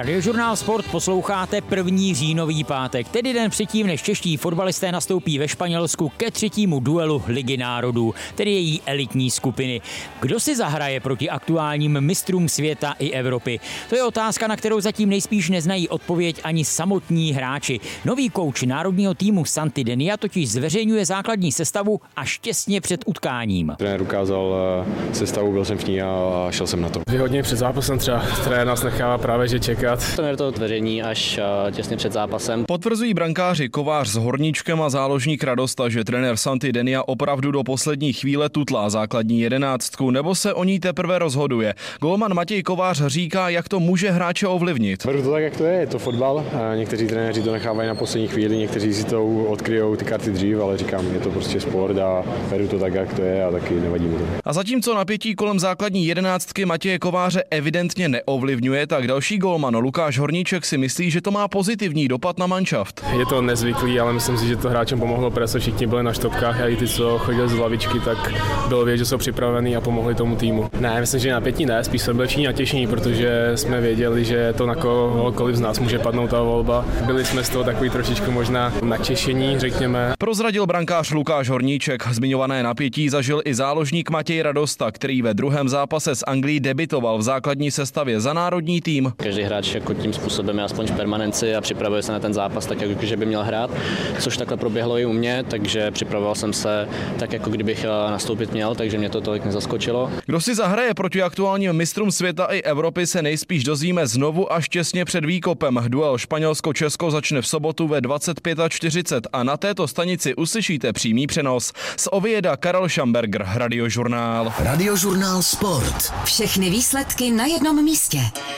Radiožurnál Sport posloucháte 1. říjnový pátek, tedy den předtím, než čeští fotbalisté nastoupí ve Španělsku ke 3. duelu Ligy národů, tedy její elitní skupiny. Kdo si zahraje proti aktuálním mistrům světa i Evropy? To je otázka, na kterou zatím nejspíš neznají odpověď ani samotní hráči. Nový kouč národního týmu Santi Denia totiž zveřejňuje základní sestavu až těsně před utkáním. Trenér ukázal sestavu, byl jsem v ní a šel jsem na to. Hodně před zápasem třeba trenér nás nechává právě že čekat. Trenér to zveřejní až těsně před zápasem. Potvrzují brankáři Kovář s Horníčkem a záložník Radosta, že trenér Santi Denia opravdu do poslední chvíle tutlá základní 11, nebo se o ní teprve rozhoduje. Golman Matěj Kovář říká, jak to může hráče ovlivnit. Beru to tak, jak to je to fotbal. Někteří trenéři to nechávají na poslední chvíli, někteří si to odkryjou ty karty dřív, ale říkám, je to prostě sport a beru to tak, jak to je a taky nevadí mi to. A zatímco napětí kolem základní 11 Matěje Kováře evidentně neovlivňuje, tak další golman Lukáš Horníček si myslí, že to má pozitivní dopad na manšaft. Je to nezvyklý, ale myslím si, že to hráčům pomohlo, protože všichni byli na štopkách a i ty, co chodili z lavičky, tak bylo vědět, že jsou připravení a pomohli tomu týmu. Ne, myslím, že napětí ne, spíš jsme byli všichni natěšení, protože jsme věděli, že to na kohokoliv z nás může padnout ta volba. Byli jsme z toho takový trošičku možná natěšení, řekněme. Prozradil brankář Lukáš Horníček. Zmiňované napětí zažil i záložník Matěj Radosta, který ve druhém zápase s Anglií debitoval v základní sestavě za národní tým. Každý hráč jako tím způsobem je aspoň v permanenci a připravuje se na ten zápas tak, jako že by měl hrát, což takhle proběhlo i u mě, takže připravoval jsem se tak, jako kdybych nastoupit měl, takže mě to tolik nezaskočilo. Kdo si zahraje proti aktuálním mistrům světa i Evropy, se nejspíš dozvíme znovu až těsně před výkopem. Duel Španělsko-Česko začne v sobotu ve 25:40 a na této stanici uslyšíte přímý přenos. Z Ovieda Karel Šamberger, Radiožurnál. Radiožurnál Sport. Všechny výsledky na jednom místě.